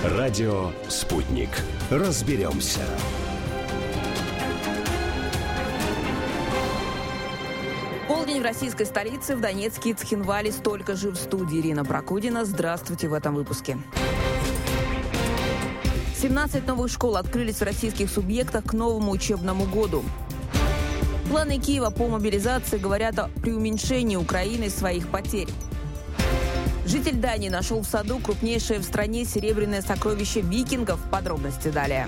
Радио «Спутник». Разберемся. Полдень в российской столице, в Донецке и Цхинвале. Столько же в студии. Ирина Прокудина. Здравствуйте в этом выпуске. 17 новых школ открылись в российских субъектах к новому учебному году. Планы Киева по мобилизации говорят о преуменьшении Украины своих потерь. Житель Дании нашел в саду крупнейшее в стране серебряное сокровище викингов. Подробности далее.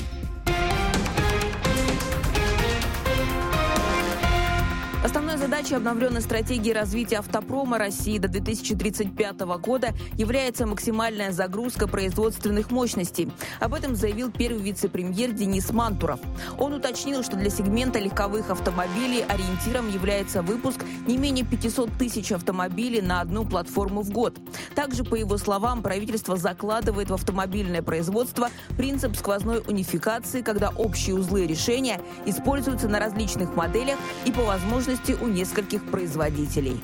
Основной задачей обновленной стратегии развития автопрома России до 2035 года является максимальная загрузка производственных мощностей. Об этом заявил первый вице-премьер Денис Мантуров. Он уточнил, что для сегмента легковых автомобилей ориентиром является выпуск не менее 500 тысяч автомобилей на одну платформу в год. Также, по его словам, правительство закладывает в автомобильное производство принцип сквозной унификации, когда общие узлы решения используются на различных моделях и по возможности у нескольких производителей.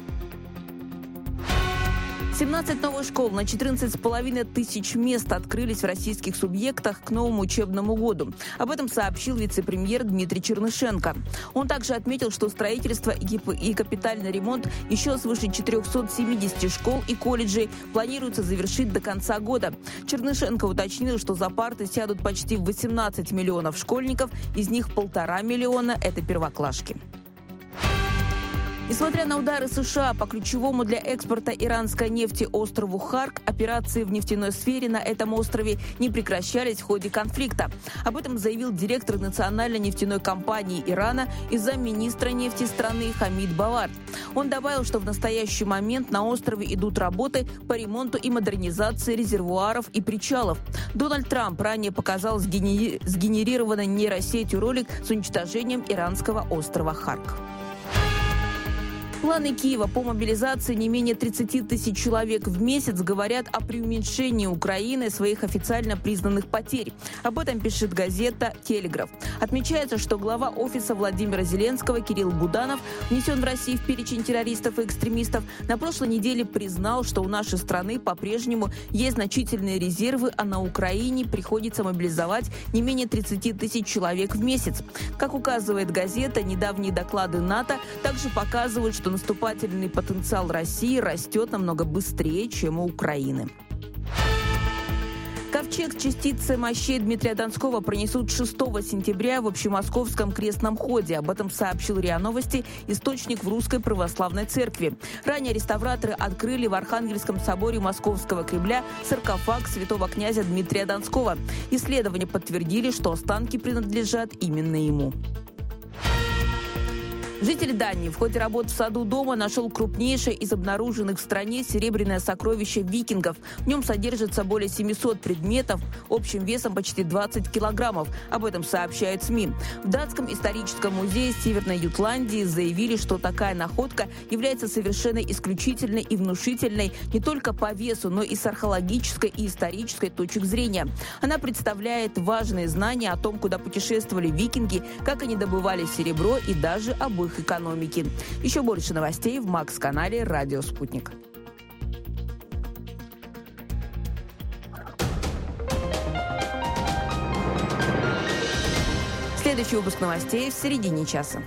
17 новых школ на 14,5 тысяч мест открылись в российских субъектах к новому учебному году. Об этом сообщил вице-премьер Дмитрий Чернышенко. Он также отметил, что строительство и капитальный ремонт еще свыше 470 школ и колледжей планируется завершить до конца года. Чернышенко уточнил, что за парты сядут почти 18 миллионов школьников, из них 1,5 миллиона – это первоклашки. Несмотря на удары США по ключевому для экспорта иранской нефти острову Харк, операции в нефтяной сфере на этом острове не прекращались в ходе конфликта. Об этом заявил директор национальной нефтяной компании Ирана и замминистра нефти страны Хамид Бавард. Он добавил, что в настоящий момент на острове идут работы по ремонту и модернизации резервуаров и причалов. Дональд Трамп ранее показал сгенерированной нейросетью ролик с уничтожением иранского острова Харк. Планы Киева по мобилизации не менее 30 тысяч человек в месяц говорят о преуменьшении Украины своих официально признанных потерь. Об этом пишет газета «Телеграф». Отмечается, что глава офиса Владимира Зеленского Кирилл Буданов, внесен в Россию в перечень террористов и экстремистов, на прошлой неделе признал, что у нашей страны по-прежнему есть значительные резервы, а на Украине приходится мобилизовать не менее 30 тысяч человек в месяц. Как указывает газета, недавние доклады НАТО также показывают, что наступательный потенциал России растет намного быстрее, чем у Украины. Ковчег частицы мощей Дмитрия Донского пронесут 6 сентября в общемосковском крестном ходе. Об этом сообщил РИА Новости источник в Русской Православной Церкви. Ранее реставраторы открыли в Архангельском соборе Московского Кремля саркофаг святого князя Дмитрия Донского. Исследования подтвердили, что останки принадлежат именно ему. Житель Дании в ходе работ в саду дома нашел крупнейшее из обнаруженных в стране серебряное сокровище викингов. В нем содержится более 700 предметов, общим весом почти 20 килограммов. Об этом сообщают СМИ. В Датском историческом музее Северной Ютландии заявили, что такая находка является совершенно исключительной и внушительной не только по весу, но и с археологической и исторической точек зрения. Она представляет важные знания о том, куда путешествовали викинги, как они добывали серебро и даже об их экономики. Еще больше новостей в Макс-канале «Радио Спутник». Следующий выпуск новостей в середине часа.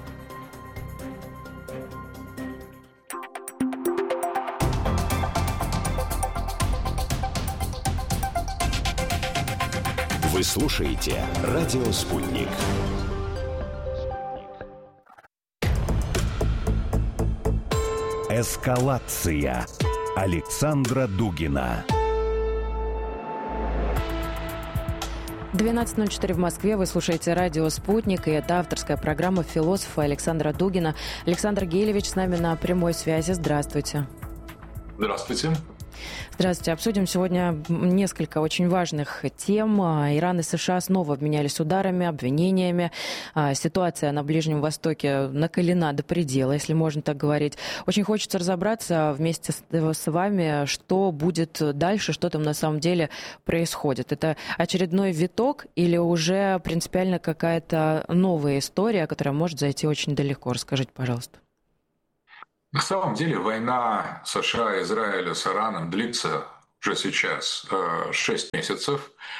Вы слушаете «Радио Спутник». Эскалация Александра Дугина. 12:04 в Москве. Вы слушаете радио «Спутник», и это авторская программа философа Александра Дугина. Александр Гелевич с нами на прямой связи. Здравствуйте. Здравствуйте. Здравствуйте. Обсудим сегодня несколько очень важных тем. Иран и США снова обменялись ударами, обвинениями. Ситуация на Ближнем Востоке накалена до предела, если можно так говорить. Очень хочется разобраться вместе с вами, что будет дальше, что там на самом деле происходит. Это очередной виток или уже принципиально какая-то новая история, которая может зайти очень далеко? Расскажите, пожалуйста. На самом деле война США и Израиля с Ираном длится уже сейчас 6 месяцев.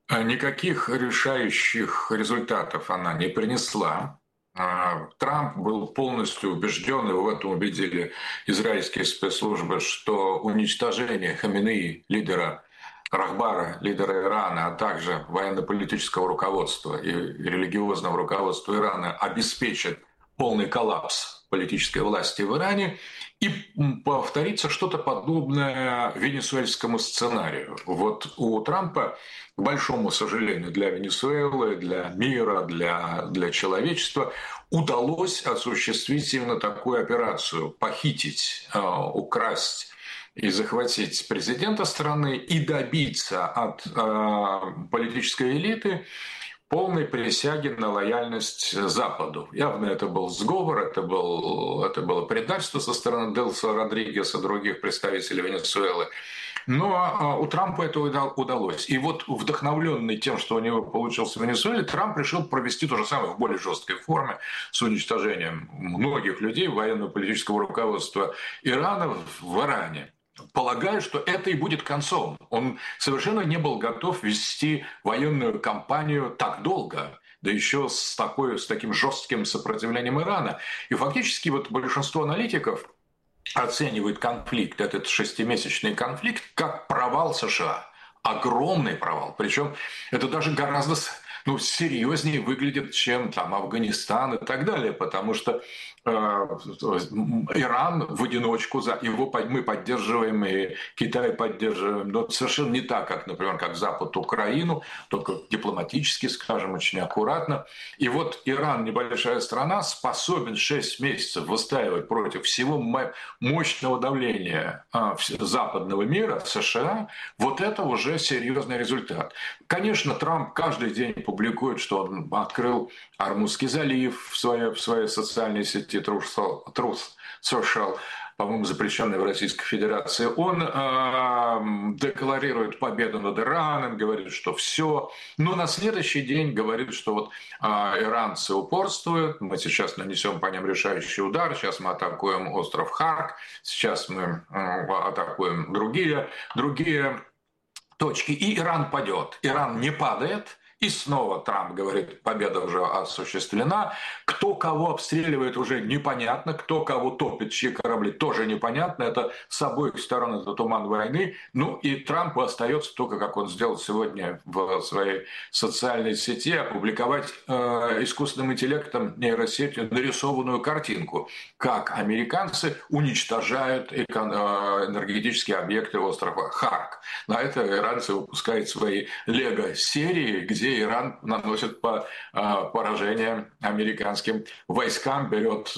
Никаких решающих результатов она не принесла. Трамп был полностью убежден, и в этом убедили израильские спецслужбы, что уничтожение Хаминеи, лидера Рахбара, лидера Ирана, а также военно-политического руководства и религиозного руководства Ирана обеспечит полный коллапс политической власти в Иране, и повторится что-то подобное венесуэльскому сценарию. Вот у Трампа, к большому сожалению, для Венесуэлы, для мира, для человечества удалось осуществить именно такую операцию – похитить, украсть и захватить президента страны и добиться от политической элиты полной присяги на лояльность Западу. Явно это был сговор, это было предательство со стороны Делса Родригеса и других представителей Венесуэлы. Но у Трампа это удалось. И вот вдохновленный тем, что у него получилось в Венесуэле, Трамп решил провести то же самое в более жесткой форме с уничтожением многих людей, военно-политического руководства Ирана в Иране. Полагаю, что это и будет концом. Он совершенно не был готов вести военную кампанию так долго, да еще с таким жестким сопротивлением Ирана. И фактически вот большинство аналитиков оценивают конфликт, этот 6-месячный конфликт, как провал США. Огромный провал. Причем это даже гораздо серьезнее выглядит, чем там Афганистан и так далее, потому что Иран в одиночку, его мы поддерживаем, и Китай поддерживаем, но совершенно не так, как, например, как Запад Украину, только дипломатически, скажем, очень аккуратно. И вот Иран, небольшая страна, способен 6 месяцев выстаивать против всего мощного давления западного мира, США. Вот это уже серьезный результат. Конечно, Трамп каждый день публикует, что он открыл Ормузский залив в своей социальной сети Truth Social, по-моему, запрещенной в Российской Федерации. Он декларирует победу над Ираном, говорит, что все. Но на следующий день говорит, что вот иранцы упорствуют, мы сейчас нанесем по ним решающий удар, сейчас мы атакуем остров Харк, сейчас мы атакуем другие точки, и Иран падет. Иран не падает. И снова Трамп говорит, победа уже осуществлена. Кто кого обстреливает, уже непонятно. Кто кого топит, чьи корабли, тоже непонятно. Это с обоих сторон это туман войны. Ну и Трампу остается только, как он сделал сегодня в своей социальной сети, опубликовать искусственным интеллектом, нейросетью нарисованную картинку, как американцы уничтожают энергетические объекты острова Харк. На это иранцы выпускают свои лего-серии, где Иран наносит поражение американским войскам, берет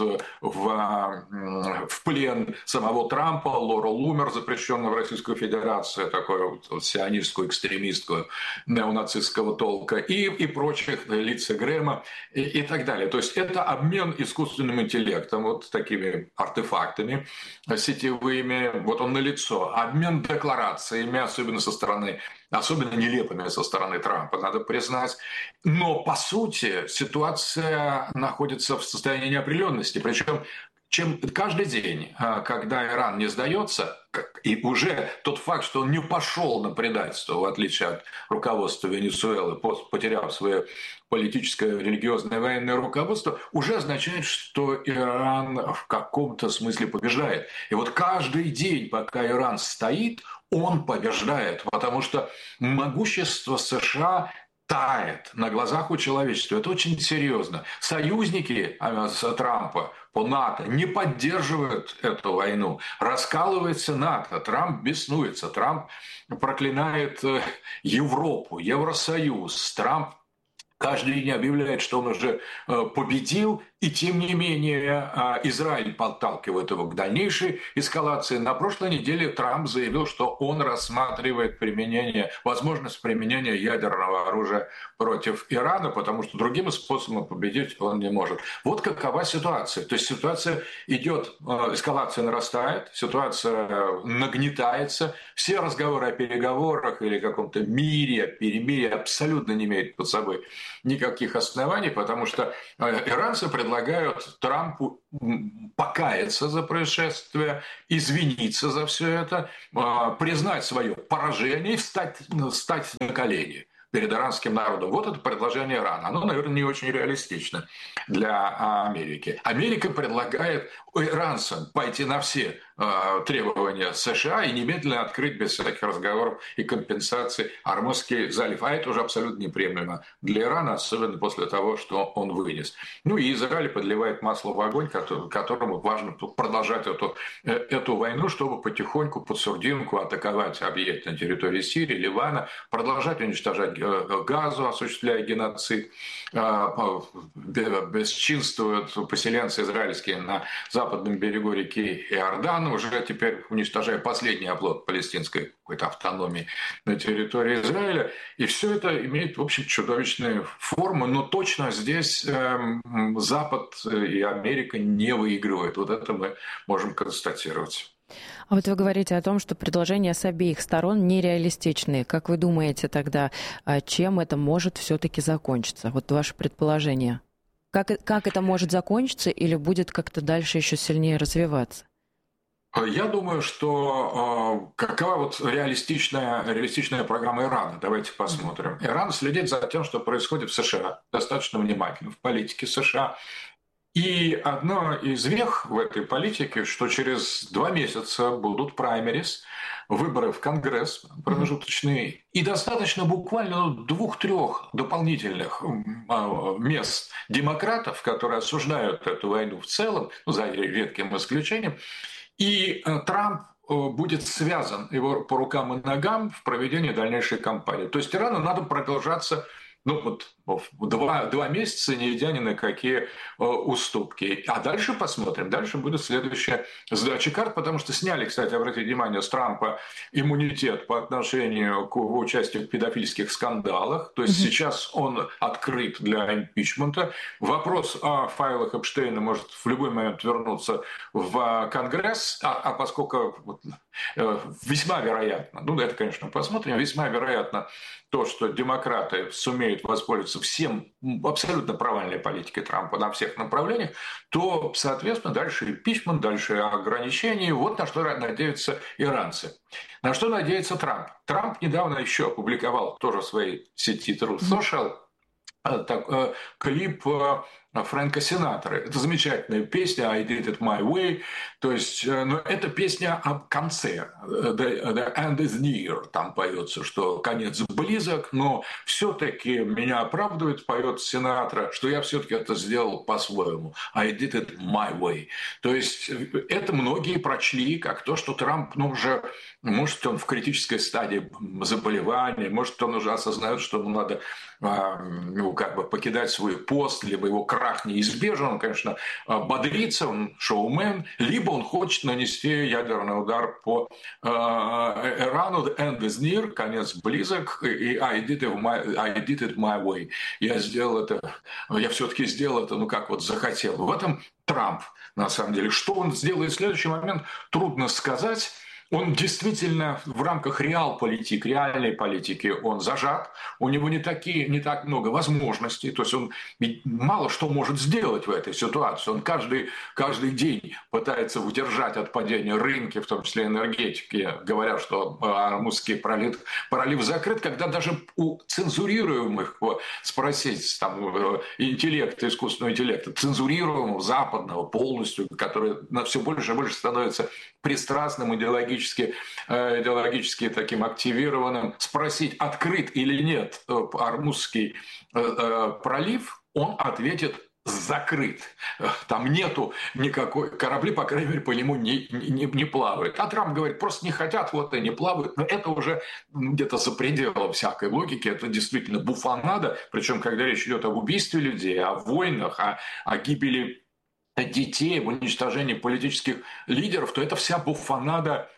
в плен самого Трампа, Лору Лумер, запрещенную в Российскую Федерацию, такую вот сионистскую, экстремистскую, неонацистского толка, и прочих, Линдси Грэма и так далее. То есть это обмен искусственным интеллектом, вот такими артефактами сетевыми, вот он налицо. Обмен декларациями, особенно нелепыми со стороны Трампа, надо признать. Но, по сути, ситуация находится в состоянии неопределенности. Причем каждый день, когда Иран не сдается, и уже тот факт, что он не пошел на предательство, в отличие от руководства Венесуэлы, потеряв свое политическое, религиозное, военное руководство, уже означает, что Иран в каком-то смысле побеждает. И вот каждый день, пока Иран стоит, он побеждает, потому что могущество США тает на глазах у человечества. Это очень серьезно. Союзники Трампа по НАТО не поддерживают эту войну. Раскалывается НАТО. Трамп беснуется. Трамп проклинает Европу, Евросоюз. Трамп каждый день объявляет, что он уже победил, и тем не менее Израиль подталкивает его к дальнейшей эскалации. На прошлой неделе Трамп заявил, что он рассматривает возможность применения ядерного оружия против Ирана, потому что другим способом победить он не может. Вот какова ситуация. То есть ситуация идет, эскалация нарастает, ситуация нагнетается. Все разговоры о переговорах или каком-то мире, перемирии абсолютно не имеют под собой никаких оснований, потому что иранцы предлагают Трампу покаяться за происшествие, извиниться за все это, признать свое поражение и встать на колени. перед иранским народом. Вот это предложение Ирана. Оно, наверное, не очень реалистично для Америки. Америка предлагает иранцам пойти на все требования США и немедленно открыть без всяких разговоров и компенсаций Ормузский залив. А это уже абсолютно неприемлемо для Ирана, особенно после того, что он вынес. Ну и Израиль подливает масло в огонь, которому важно продолжать эту войну, чтобы потихоньку под сурдинку атаковать объекты на территории Сирии, Ливана, продолжать уничтожать Газу, осуществляя геноцид, бесчинствуют поселенцы израильские на западном берегу реки Иордан, уже теперь уничтожая последний оплот палестинской какой-то автономии на территории Израиля. И все это имеет, в общем, чудовищные формы, но точно здесь Запад и Америка не выигрывают. Вот это мы можем констатировать. А вот вы говорите о том, что предложения с обеих сторон нереалистичные. Как вы думаете тогда, чем это может все-таки закончиться? Вот ваше предположение. Как это может закончиться или будет как-то дальше еще сильнее развиваться? Я думаю, что какова вот реалистичная программа Ирана? Давайте посмотрим. Иран следит за тем, что происходит в США, достаточно внимательно в политике США. И одно из вех в этой политике, что через 2 месяца будут праймерис, выборы в Конгресс промежуточные, и достаточно буквально 2-3 дополнительных мест демократов, которые осуждают эту войну в целом, за редким исключением, и Трамп будет связан его по рукам и ногам в проведении дальнейшей кампании. То есть Ирану надо продолжаться 2 месяца, не идя ни на какие уступки. А дальше посмотрим. Дальше будет следующая сдача карт, потому что сняли, кстати, обратите внимание, с Трампа иммунитет по отношению к участию в педофильских скандалах. То есть сейчас он открыт для импичмента. Вопрос о файлах Эпштейна может в любой момент вернуться в Конгресс, а поскольку весьма вероятно, это, конечно, посмотрим, весьма вероятно то, что демократы сумеют воспользоваться всем абсолютно провальной политикой Трампа на всех направлениях, то, соответственно, дальше импичмент, дальше ограничения. Вот на что надеются иранцы. На что надеется Трамп? Трамп недавно еще опубликовал тоже в своей сети Truth Social клип Фрэнка Синатра. Это замечательная песня «I did it my way». То есть, это песня о конце. The end is near. Там поется, что конец близок, но все-таки меня оправдывает, поет Синатра, что я все-таки это сделал по-своему. I did it my way. То есть, это многие прочли как то, что Трамп, уже, может, он в критической стадии заболевания, может, он уже осознает, что ему надо покидать свой пост, либо его крах неизбежен, он, конечно, бодрится, он шоумен, либо он хочет нанести ядерный удар по Ирану. The end is near, конец близок, и I did it my way. Я все-таки сделал это, как захотел. В этом Трамп, на самом деле. Что он сделает в следующий момент, трудно сказать. Он действительно в рамках реальной политики он зажат, у него не так много возможностей, то есть он мало что может сделать в этой ситуации. Он каждый день пытается удержать от падения рынки, в том числе энергетики, говоря, что Ормузский пролив закрыт, когда даже у цензурируемых, спросить искусственного интеллекта, цензурируемого западного полностью, который все больше и больше становится пристрастным, идеологически таким активированным, спросить, открыт или нет Ормузский пролив, он ответит: закрыт. Там нету никакой... Корабли, по крайней мере, по нему не плавают. А Трамп говорит, просто не хотят, и не плавают. Но это уже где-то за пределом всякой логики. Это действительно буфонада. Причем, когда речь идет об убийстве людей, о войнах, о гибели детей, об уничтожении политических лидеров, то это вся буфонада,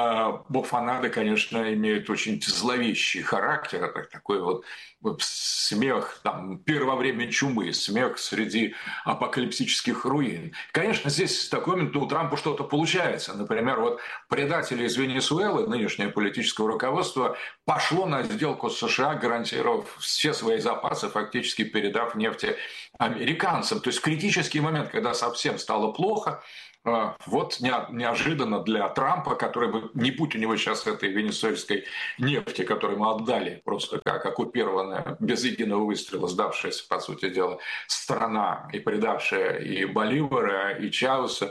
конечно, имеет очень зловещий характер. Это такой смех во время чумы, смех среди апокалиптических руин. Конечно, здесь в такой момент у Трампа что-то получается. Например, предатели из Венесуэлы, нынешнее политическое руководство, пошло на сделку с США, гарантировав все свои запасы, фактически передав нефти американцам. То есть в критический момент, когда совсем стало плохо, вот неожиданно для Трампа, который бы, не будь у него сейчас этой венесуэльской нефти, которую мы отдали, просто как оккупированная, без единого выстрела, сдавшаяся, по сути дела, страна, и предавшая и Боливара, и Чавеса,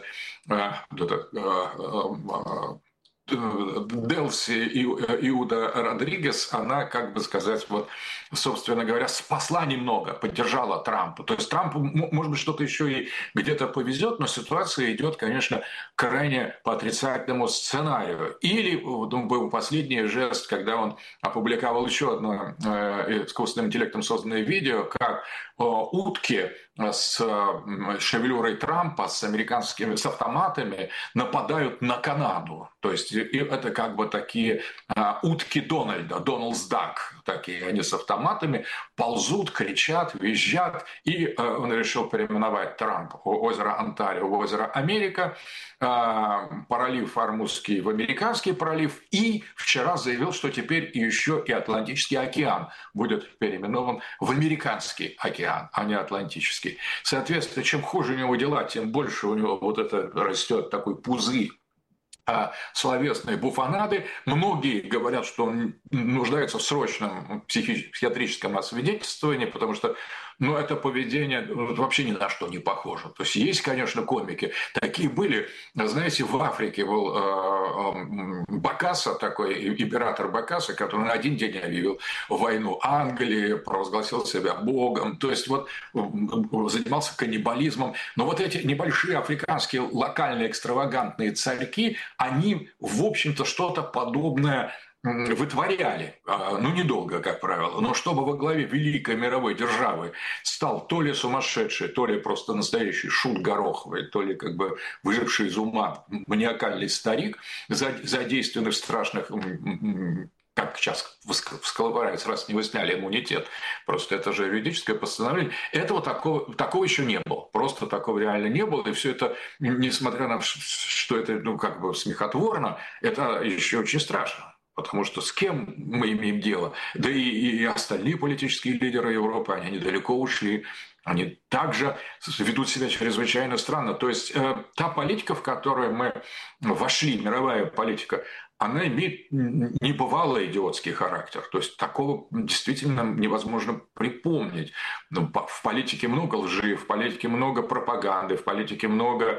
Делси Иуда Родригес, она, как бы сказать, вот, собственно говоря, спасла немного, поддержала Трампа. То есть Трампу, может быть, что-то еще и где-то повезет, но ситуация идет, конечно, крайне по отрицательному сценарию. Или был последний жест, когда он опубликовал еще одно искусственным интеллектом созданное видео, как утки с шевелюрой Трампа, с автоматами нападают на Канаду. То есть это как бы такие утки Дональда, Дональдс Дак, такие они с автоматами, ползут, кричат, визжат. И он решил переименовать Трамп озеро Онтарио в озеро Америка, пролив Ормузский в Американский пролив. И вчера заявил, что теперь еще и Атлантический океан будет переименован в Американский океан, а не Атлантический. Соответственно, чем хуже у него дела, тем больше у него вот это растет такой пузырь словесной буфонады. Многие говорят, что он нуждается в срочном психиатрическом освидетельствовании, потому что это поведение вообще ни на что не похоже. То есть есть, конечно, комики. Такие были. Знаете, в Африке был Бокassa, такой император Бокassa, который на один день объявил войну Англии, провозгласил себя богом. То есть вот занимался каннибализмом. Но вот эти небольшие африканские локальные экстравагантные царьки, они, в общем-то, что-то подобное вытворяли, недолго, как правило, но чтобы во главе великой мировой державы стал то ли сумасшедший, то ли просто настоящий шут гороховый, то ли как бы выживший из ума маниакальный старик, задействованный в страшных, как сейчас всколыхается, раз не вы сняли иммунитет, просто это же юридическое постановление, этого такого еще не было, просто такого реально не было, и все это, несмотря на что это как бы смехотворно, это еще очень страшно. Потому что с кем мы имеем дело? Да и остальные политические лидеры Европы, они недалеко ушли. Они также ведут себя чрезвычайно странно. То есть та политика, в которую мы вошли, мировая политика, она имеет небывалый идиотский характер. То есть такого действительно невозможно припомнить. В политике много лжи, в политике много пропаганды, в политике много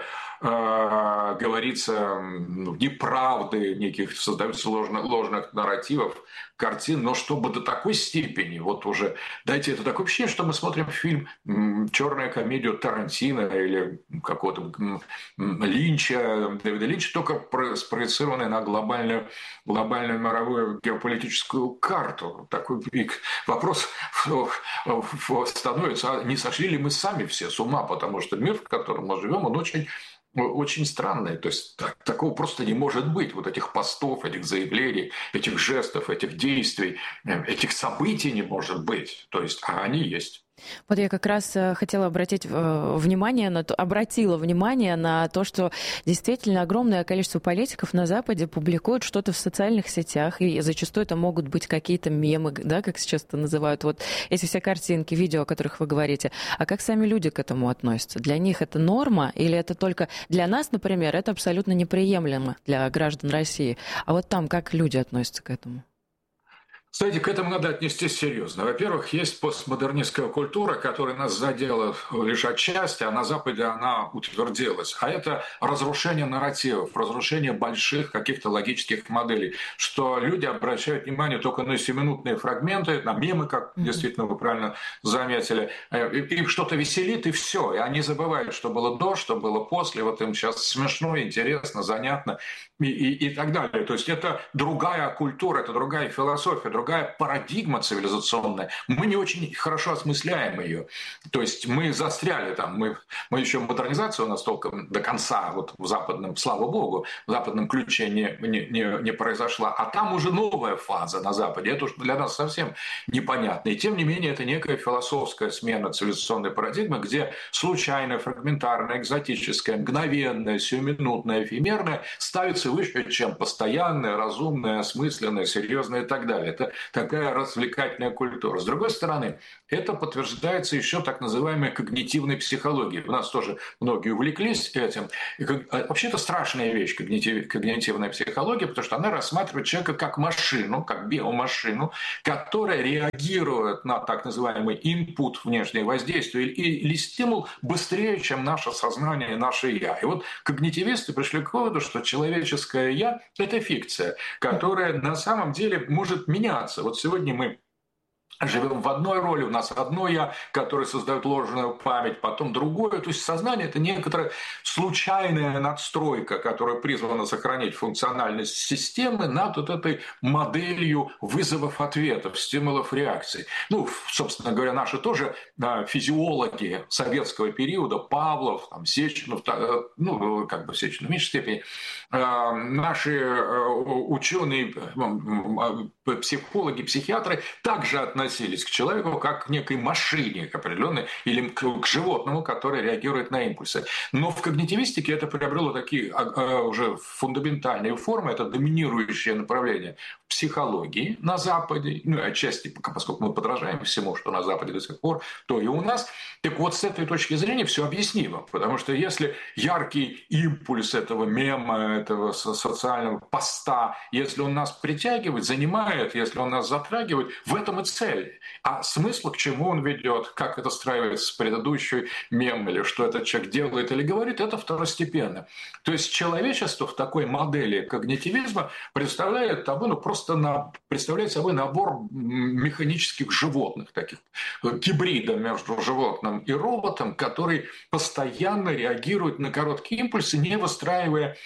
говорится неправды, неких создаются ложных нарративов, картин, но чтобы до такой степени, вот уже, дайте это такое ощущение, что мы смотрим фильм, черную комедию Тарантино или какого-то Линча, Дэвида Линча, только спроецированный на глобальную мировую геополитическую карту. Такой вопрос становится, не сошли ли мы сами все с ума, потому что мир, в котором мы живем, он очень странный. То есть такого просто не может быть. Вот этих постов, этих заявлений, этих жестов, этих действий, этих событий не может быть. То есть, а они есть. Вот я как раз хотела обратила внимание на то, что действительно огромное количество политиков на Западе публикуют что-то в социальных сетях, и зачастую это могут быть какие-то мемы, да, как сейчас это называют, вот эти все картинки, видео, о которых вы говорите. А как сами люди к этому относятся? Для них это норма или это только для нас, например, это абсолютно неприемлемо для граждан России? А вот там как люди относятся к этому? Кстати, к этому надо отнестись серьезно. Во-первых, есть постмодернистская культура, которая нас задела лишь отчасти, а на Западе она утвердилась. А это разрушение нарративов, разрушение больших каких-то логических моделей, что люди обращают внимание только на 7-минутные фрагменты, на мемы, как действительно вы правильно заметили. Их что-то веселит, и все. И они забывают, что было до, что было после. Вот им сейчас смешно, интересно, занятно и так далее. То есть это другая культура, это другая философия, другая парадигма цивилизационная. Мы не очень хорошо осмысляем ее. То есть мы застряли там, мы еще модернизация у нас толком до конца вот в западном, слава богу, в западном ключе не произошла. А там уже новая фаза на Западе. Это уж для нас совсем непонятно. И тем не менее это некая философская смена цивилизационной парадигмы, где случайное, фрагментарное, экзотическое, мгновенное, сиюминутное, эфемерное ставится выше, чем постоянное, разумное, осмысленное, серьезное и так далее. это такая развлекательная культура. С другой стороны, это подтверждается еще так называемой когнитивной психологией. У нас тоже многие увлеклись этим. Вообще это страшная вещь, когнитивная психология, потому что она рассматривает человека как машину, как биомашину, которая реагирует на так называемый input, внешнее воздействие или стимул быстрее, чем наше сознание и наше «я». И вот когнитивисты пришли к выводу, что человеческое «я» — это фикция, которая на самом деле может меняться. Вот сегодня мы живем в одной роли, у нас одно «я», которое создает ложную память, потом другое. То есть сознание – это некоторая случайная надстройка, которая призвана сохранить функциональность системы над вот этой моделью вызовов, ответов, стимулов, реакций. Ну, собственно говоря, наши тоже физиологи советского периода, Павлов, там, Сеченов, ну, как бы Сеченов в меньшей степени, наши ученые, психологи, психиатры также относились к человеку как к некой машине, к определенной, или к животному, которое реагирует на импульсы. Но в когнитивистике это приобрело такие уже фундаментальные формы, это доминирующее направление в психологии на Западе, ну, отчасти, поскольку мы подражаем всему, что на Западе до сих пор, то и у нас. Так вот, с этой точки зрения все объяснимо, потому что если яркий импульс этого мема, этого социального поста, если он нас притягивает, занимает, если он нас затрагивает, в этом и цель. А смысл, к чему он ведет, как это страивается с предыдущей мем, или что этот человек делает или говорит, это второстепенно. То есть человечество в такой модели когнитивизма представляет собой набор механических животных, таких гибрида между животным и роботом, который постоянно реагирует на короткие импульсы, не выстраивая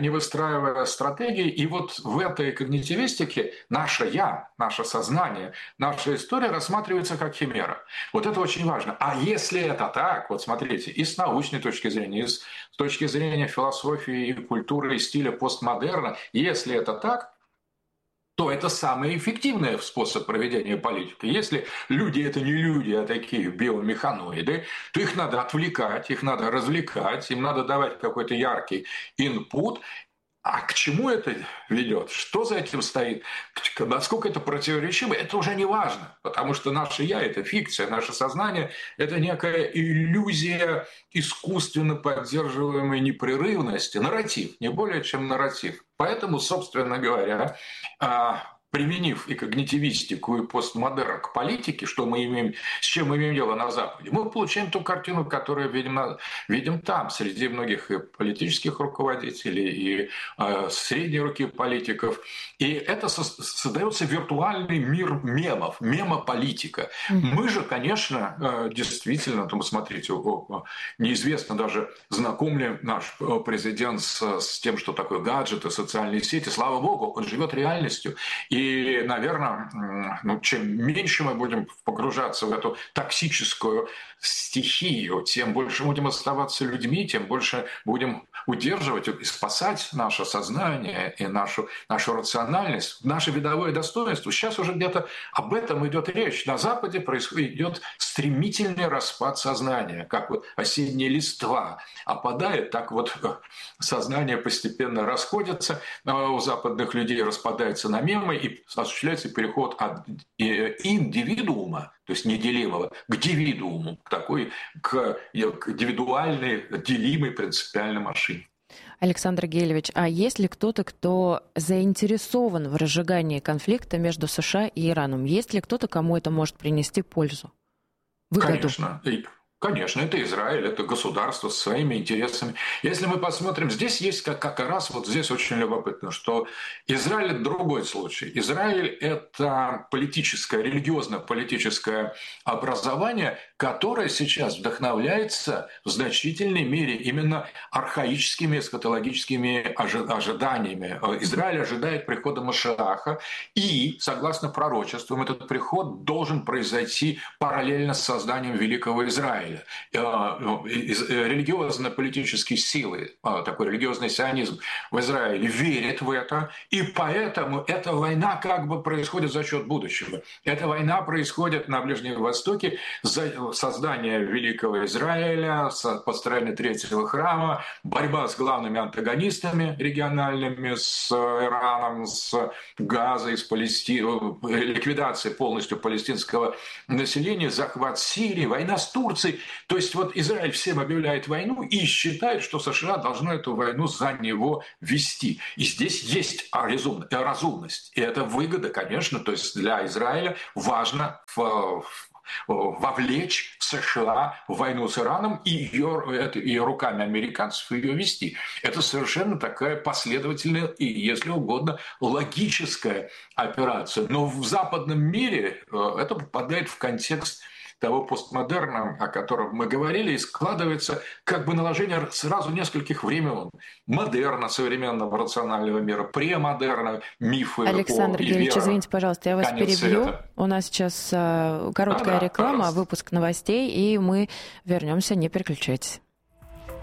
стратегии. И вот в этой когнитивистике наше «я», наше сознание, наша история рассматривается как химера. Вот это очень важно. А если это так, вот смотрите, и с научной точки зрения, и с точки зрения философии и культуры, и стиля постмодерна, если это так, то это самый эффективный способ проведения политики. Если люди – это не люди, а такие биомеханоиды, то их надо отвлекать, их надо развлекать, им надо давать какой-то яркий инпут. А к чему это ведет? Что за этим стоит? Насколько это противоречимо? Это уже не важно, потому что наше «я» – это фикция, наше сознание – это некая иллюзия искусственно поддерживаемой непрерывности, нарратив, не более чем нарратив. Поэтому, собственно говоря, применив и когнитивистику, и постмодерн к политике, с чем мы имеем дело на Западе, мы получаем ту картину, которую видим там, среди многих и политических руководителей, и средней руки политиков. И это создается виртуальный мир мемов, мемополитика. Мы же, конечно, действительно, смотрите, неизвестно даже, знаком ли наш президент с тем, что такое гаджеты, социальные сети. Слава богу, он живет реальностью. И, наверное, чем меньше мы будем погружаться в эту токсическую стихию, тем больше будем оставаться людьми, тем больше будем удерживать и спасать наше сознание и нашу рациональность, наше видовое достоинство. Сейчас уже где-то об этом идет речь. На Западе идет стремительный распад сознания, как вот осенняя листва опадает, так вот сознание постепенно расходится, у западных людей распадается на мемы, и осуществляется переход от индивидуума, то есть неделимого, к дивидууму, к индивидуальной, делимой принципиальной машине. Александр Гелевич, а есть ли кто-то, кто заинтересован в разжигании конфликта между США и Ираном? Есть ли кто-то, кому это может принести пользу? Выгоду? Конечно, это Израиль, это государство со своими интересами. Если мы посмотрим, здесь есть как раз, вот здесь очень любопытно, что Израиль – это другой случай. Израиль – это религиозно-политическое образование, которое сейчас вдохновляется в значительной мере именно архаическими эсхатологическими ожиданиями. Израиль ожидает прихода Машиаха, и, согласно пророчествам, этот приход должен произойти параллельно с созданием Великого Израиля. Израиля. Религиозно-политические силы, такой религиозный сионизм в Израиле верит в это, и поэтому эта война как бы происходит за счет будущего. Эта война происходит на Ближнем Востоке за создание Великого Израиля, построение Третьего храма, борьба с главными антагонистами региональными, с Ираном, с Газой, с ликвидация полностью палестинского населения, захват Сирии, война с Турцией. То есть вот Израиль всем объявляет войну и считает, что США должны эту войну за него вести. И здесь есть разумность. И это выгода, конечно, то есть для Израиля важно вовлечь США в войну с Ираном и руками американцев ее вести. Это совершенно такая последовательная и, если угодно, логическая операция. Но в западном мире это попадает в контекст того постмодерна, о котором мы говорили, и складывается как бы наложение сразу нескольких времен. Модерна, современного рационального мира, премодерна, мифы. Александр Георгиевич, извините, пожалуйста, я вас перебью. Света. У нас сейчас короткая реклама, пожалуйста. Выпуск новостей, и мы вернемся, не переключайтесь.